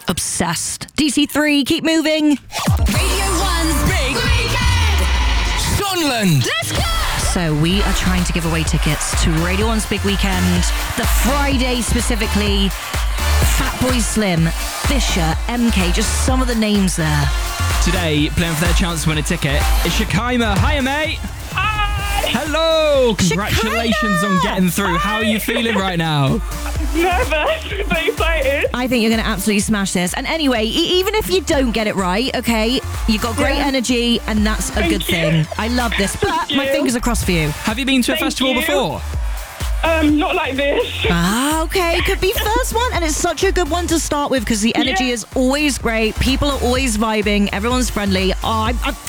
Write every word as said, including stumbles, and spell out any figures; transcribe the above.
Obsessed. D C three, keep moving. Radio one's Big Weekend. Sunland. Let's go. So we are trying to give away tickets to Radio one's Big Weekend, the Friday specifically. Fatboy Slim, Fisher, M K, just some of the names there. Today, playing for their chance to win a ticket is Shakaima. Hiya, mate. Hi. Hello. Congratulations Shakaima. on getting through. How are you feeling right now? Nervous, but excited. I think you're going to absolutely smash this. And anyway, e- even if you don't get it right, okay, you've got great Yeah. energy, and that's a Thank good you. thing. I love this. But my you. fingers are crossed for you. Have you been to a Thank festival you. before? Um, not like this. Ah, okay, could be first one, and it's such a good one to start with because the energy Yeah. is always great. People are always vibing. Everyone's friendly. Oh, I, I,